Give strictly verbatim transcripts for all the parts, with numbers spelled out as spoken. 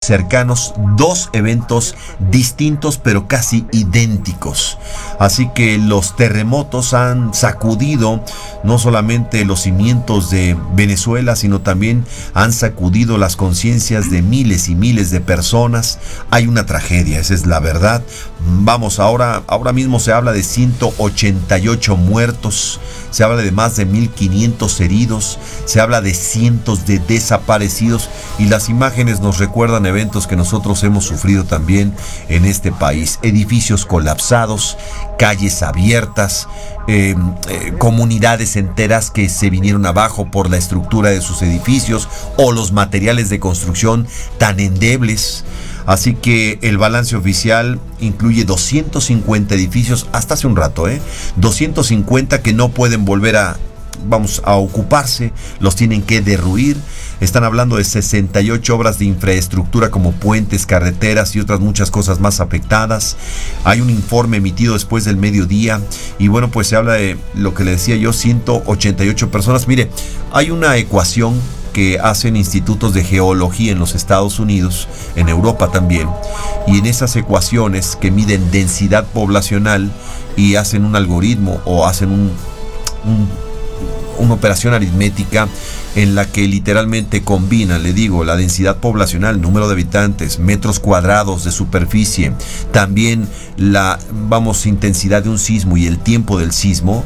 cercanos, dos eventos distintos pero casi idénticos. Así que los terremotos han sacudido no solamente los cimientos de Venezuela, sino también han sacudido las conciencias de miles y miles de personas. Hay una tragedia, esa es la verdad. Vamos, ahora, ahora mismo se habla de ciento ochenta y ocho muertos, se habla de más de mil quinientos heridos, se habla de cientos de desaparecidos, y las imágenes nos recuerdan eventos que nosotros hemos sufrido también en este país. Edificios colapsados, calles abiertas, eh, eh, comunidades enteras que se vinieron abajo por la estructura de sus edificios o los materiales de construcción tan endebles. Así que el balance oficial incluye doscientos cincuenta edificios, hasta hace un rato, ¿eh? doscientos cincuenta que no pueden volver a, vamos, a ocuparse, los tienen que derruir. Están hablando de sesenta y ocho obras de infraestructura como puentes, carreteras y otras muchas cosas más afectadas. Hay un informe emitido después del mediodía y bueno, pues se habla de lo que le decía yo, ciento ochenta y ocho personas. Mire, hay una ecuación que hacen institutos de geología en los Estados Unidos, en Europa también, y en esas ecuaciones que miden densidad poblacional y hacen un algoritmo o hacen un, un, una operación aritmética en la que literalmente combinan, le digo, la densidad poblacional, número de habitantes, metros cuadrados de superficie, también la, vamos, intensidad de un sismo y el tiempo del sismo,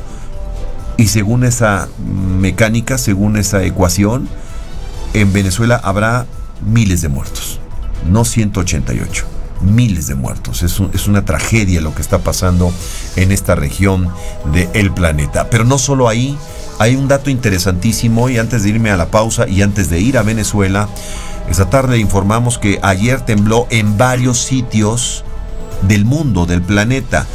y según esa mecánica, según esa ecuación, en Venezuela habrá miles de muertos, no ciento ochenta y ocho, miles de muertos. Es, un, es una tragedia lo que está pasando en esta región del planeta. Pero no solo ahí, hay un dato interesantísimo, y antes de irme a la pausa y antes de ir a Venezuela, esta tarde informamos que ayer tembló en varios sitios del mundo, del planeta.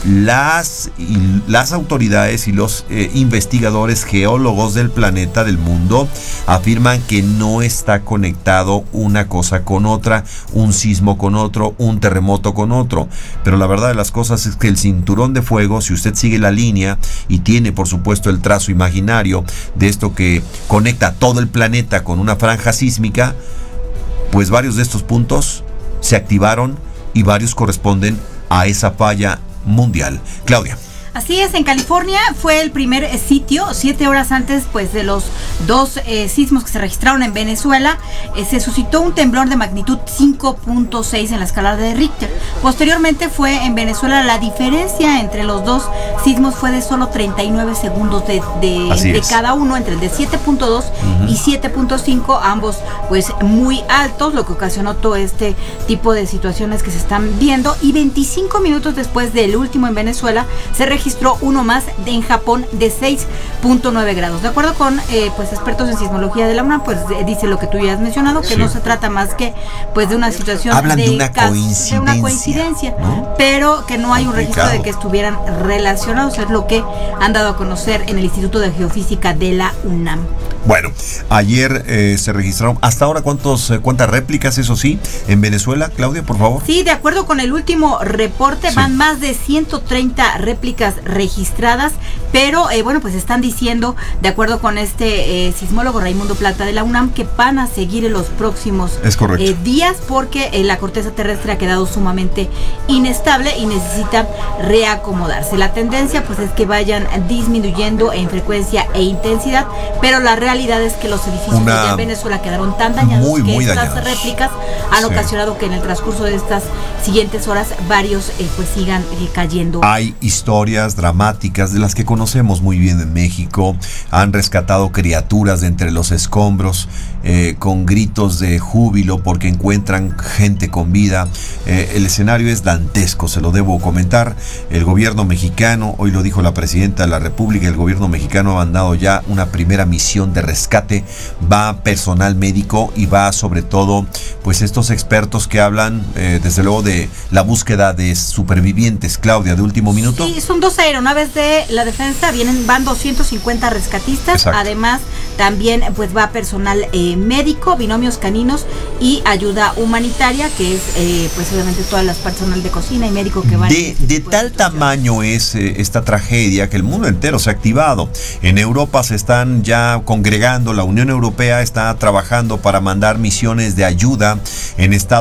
Las, y las autoridades y los eh, investigadores geólogos del planeta, del mundo, afirman que no está conectado una cosa con otra, un sismo con otro, un terremoto con otro. Pero la verdad de las cosas es que el cinturón de fuego, si usted sigue la línea y tiene por supuesto el trazo imaginario de esto que conecta todo el planeta con una franja sísmica, pues varios de estos puntos se activaron y varios corresponden a esa falla mundial. Claudia. Así es, en California fue el primer eh, sitio, siete horas antes pues de los dos eh, sismos que se registraron en Venezuela, eh, se suscitó un temblor de magnitud cinco punto seis en la escala de Richter. Posteriormente fue en Venezuela, la diferencia entre los dos sismos fue de solo treinta y nueve segundos de, de, de cada uno, entre el de siete punto dos uh-huh. y siete punto cinco, ambos pues muy altos, lo que ocasionó todo este tipo de situaciones que se están viendo, y veinticinco minutos después del último en Venezuela se registró registró uno más de, en Japón de seis punto nueve grados. De acuerdo con eh, pues expertos en sismología de la UNAM, pues eh, dice lo que tú ya has mencionado, que sí. no se trata más que pues de una situación Hablan de, de, una caso, coincidencia, de una coincidencia, ¿no? pero que no hay un Complicado. registro de que estuvieran relacionados, es lo que han dado a conocer en el Instituto de Geofísica de la UNAM. Bueno, ayer eh, se registraron, hasta ahora, ¿cuántos, eh, ¿cuántas réplicas, eso sí, en Venezuela? Claudia, por favor. Sí, de acuerdo con el último reporte, sí. van más de ciento treinta réplicas registradas, pero eh, bueno, pues están diciendo, de acuerdo con este eh, sismólogo Raimundo Plata de la UNAM, que van a seguir en los próximos es correcto. Eh, días, porque eh, la corteza terrestre ha quedado sumamente inestable y necesita reacomodarse. La tendencia pues es que vayan disminuyendo en frecuencia e intensidad, pero la realidad La realidad es que los edificios Una... en Venezuela quedaron tan dañados muy, que muy estas dañados. réplicas han sí. ocasionado que en el transcurso de estas siguientes horas varios eh, pues sigan eh, cayendo. Hay historias dramáticas de las que conocemos muy bien en México. Han rescatado criaturas de entre los escombros eh, con gritos de júbilo porque encuentran gente con vida. Eh, el escenario es dantesco, se lo debo comentar. El gobierno mexicano, hoy lo dijo la presidenta de la República, el gobierno mexicano ha mandado ya una primera misión de rescate, va personal médico y va sobre todo pues estos expertos que hablan eh, desde luego de la búsqueda de supervivientes. Claudia, de último minuto. Sí, son dos aeronaves de la defensa, vienen, van doscientos cincuenta rescatistas. Exacto. Además también pues va personal eh, médico, binomios caninos y ayuda humanitaria, que es eh, pues obviamente todas las personal de cocina y médico que van. De, este de tal de tamaño es eh, esta tragedia que el mundo entero se ha activado. En Europa se están ya congregando, la Unión Europea está trabajando para mandar misiones de ayuda en Estados